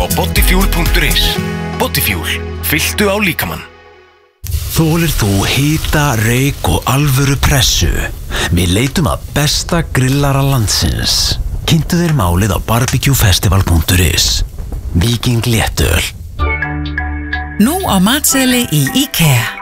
á bodyfuel.is. Bodyfuel, fylltu á líkamann. Þolir þú hita, reyk og alvöru pressu? Við leitum að besta grillara landsins. Kynntu þér málið á barbecuefestival.is. Víking léttöl. Nú á matseðli í IKEA.